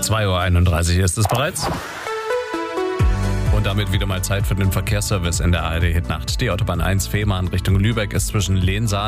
2:31 Uhr ist es bereits. Und damit wieder mal Zeit für den Verkehrsservice in der ARD Hitnacht. Die Autobahn 1 Fehmarn Richtung Lübeck ist zwischen Lehnsaan